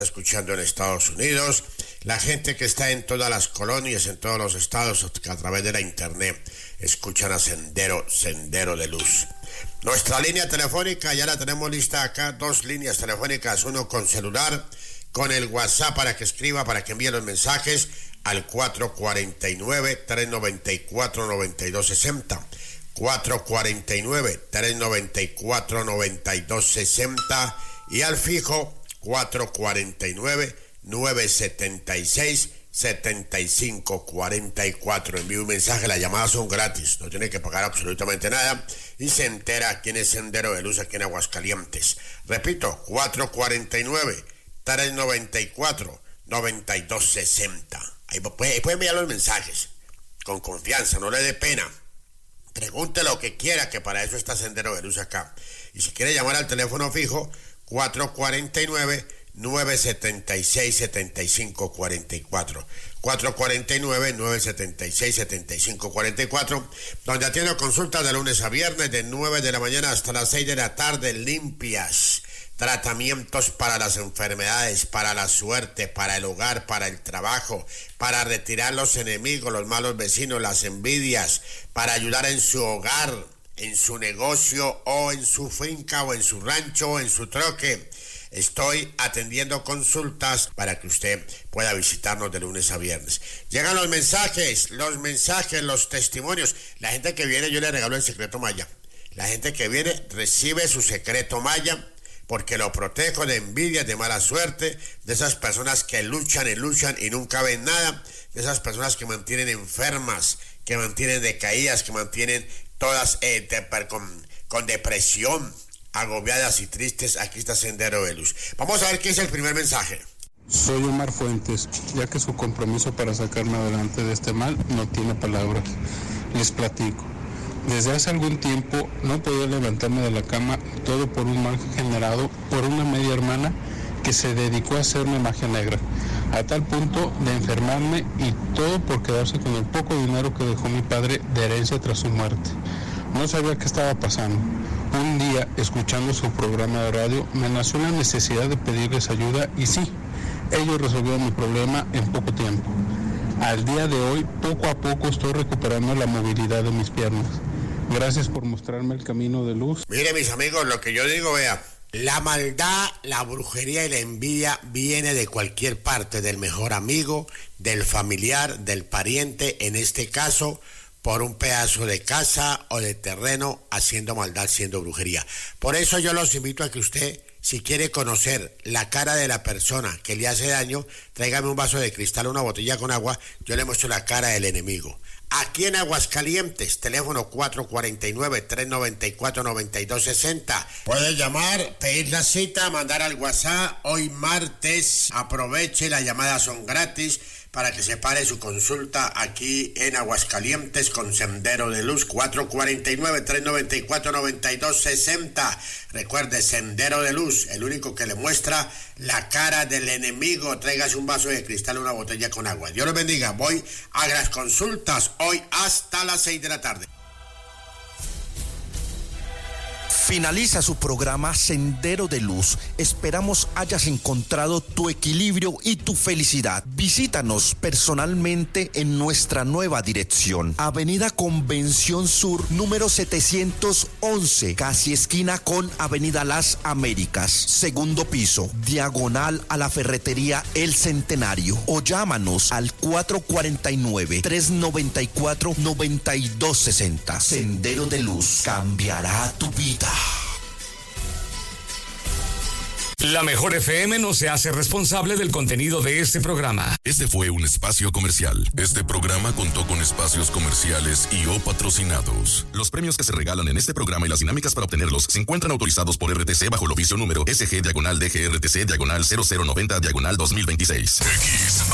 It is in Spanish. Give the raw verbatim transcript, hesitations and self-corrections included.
escuchando en Estados Unidos, la gente que está en todas las colonias, en todos los estados, que a través de la internet escuchan a Sendero, Sendero de Luz. Nuestra línea telefónica ya la tenemos lista acá, dos líneas telefónicas, uno con celular, con el WhatsApp para que escriba, para que envíe los mensajes al cuatro cuatro nueve, tres nueve cuatro, nueve dos seis cero, cuatro cuatro nueve, tres nueve cuatro, nueve dos seis cero y al fijo cuatro cuatro nueve, nueve siete seis, siete cinco cuatro cuatro. Envíe un mensaje, las llamadas son gratis, no tiene que pagar absolutamente nada y se entera quién es Sendero de Luz aquí en Aguascalientes. Repito, cuatro cuatro nueve, tres nueve cuatro, nueve dos seis cero. Ahí puede, ahí puede enviar los mensajes con confianza, no le dé pena. Pregunte lo que quiera, que para eso está Sendero de Luz acá. Y si quiere llamar al teléfono fijo, cuatro cuatro nueve, nueve siete seis, siete cinco cuatro cuatro. cuatro cuatro nueve, nueve siete seis, siete cinco cuatro cuatro, donde atiendo consultas de lunes a viernes de nueve de la mañana hasta las seis de la tarde, limpias. Tratamientos para las enfermedades, para la suerte, para el hogar, para el trabajo, para retirar los enemigos, los malos vecinos, las envidias, para ayudar en su hogar, en su negocio o en su finca o en su rancho o en su troque. Estoy atendiendo consultas para que usted pueda visitarnos de lunes a viernes. Llegan los mensajes, los mensajes, los testimonios. La gente que viene, yo le regalo el secreto maya. La gente que viene recibe su secreto maya porque lo protejo de envidias, de mala suerte, de esas personas que luchan y luchan y nunca ven nada, de esas personas que mantienen enfermas, que mantienen decaídas, que mantienen todas eh, de, con, con depresión, agobiadas y tristes. Aquí está Sendero de Luz. Vamos a ver qué es el primer mensaje. Soy Omar Fuentes, ya que su compromiso para sacarme adelante de este mal no tiene palabras. Les platico. Desde hace algún tiempo no podía levantarme de la cama, todo por un mal generado por una media hermana que se dedicó a hacerme magia negra, a tal punto de enfermarme y todo por quedarse con el poco dinero que dejó mi padre de herencia tras su muerte. No sabía qué estaba pasando. Un día, escuchando su programa de radio, me nació la necesidad de pedirles ayuda y sí, ellos resolvieron mi problema en poco tiempo. Al día de hoy, poco a poco estoy recuperando la movilidad de mis piernas. Gracias por mostrarme el camino de luz. Mire, mis amigos, lo que yo digo, vea, la maldad, la brujería y la envidia viene de cualquier parte, del mejor amigo, del familiar, del pariente, en este caso, por un pedazo de casa o de terreno, haciendo maldad, haciendo brujería. Por eso yo los invito a que usted, si quiere conocer la cara de la persona que le hace daño, tráigame un vaso de cristal, una botella con agua, yo le muestro la cara del enemigo. Aquí en Aguascalientes, teléfono cuatro cuatro nueve, tres nueve cuatro, nueve dos seis cero. Puede llamar, pedir la cita, mandar al WhatsApp. Hoy martes, aproveche, las llamadas son gratis para que separe su consulta aquí en Aguascalientes con Sendero de Luz, cuatro cuatro nueve, tres nueve cuatro, nueve dos seis cero. Recuerde, Sendero de Luz, el único que le muestra la cara del enemigo. Tráigase un vaso de cristal, una botella con agua. Dios los bendiga. Voy a las consultas hoy hasta las seis de la tarde. Finaliza su programa Sendero de Luz. Esperamos hayas encontrado tu equilibrio y tu felicidad. Visítanos personalmente en nuestra nueva dirección. Avenida Convención Sur, número setecientos once, casi esquina con Avenida Las Américas. Segundo piso, diagonal a la ferretería El Centenario. O llámanos al cuatro cuatro nueve, tres nueve cuatro, nueve dos seis cero. Sendero de Luz cambiará tu vida. La Mejor F M no se hace responsable del contenido de este programa. Este fue un espacio comercial. Este programa contó con espacios comerciales y o patrocinados. Los premios que se regalan en este programa y las dinámicas para obtenerlos se encuentran autorizados por R T C bajo el oficio número S G diagonal D G R T C diagonal cero cero noventa diagonal dos mil veintiséis. X